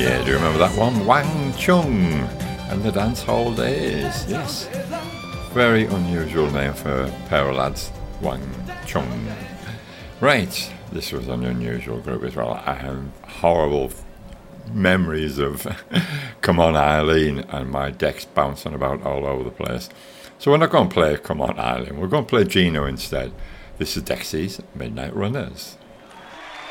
Yeah, do you remember that one? Wang Chung and the Dance Hall Days. Yes. Very unusual name for a pair of lads. Wang Chung. Right. This was an unusual group as well. I have horrible memories of Come On Eileen and my decks bouncing about all over the place. So we're not going to play Come On Eileen. We're going to play Gino instead. This is Dexy's Midnight Runners.